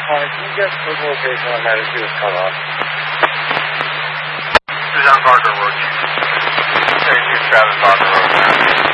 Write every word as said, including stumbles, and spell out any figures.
Hi, can you get the location on that issue is cut off? This is on Barker Road. Thirty-two Travis Barker Road.